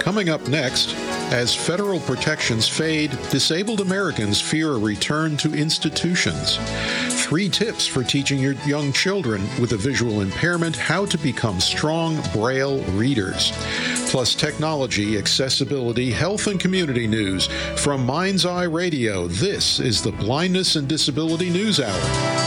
Coming up next, as federal protections fade, disabled Americans fear a return to institutions. 3 tips for teaching your young children with a visual impairment how to become strong Braille readers. Plus technology, accessibility, health, and community news. From Mind's Eye Radio, this is the Blindness and Disability News Hour.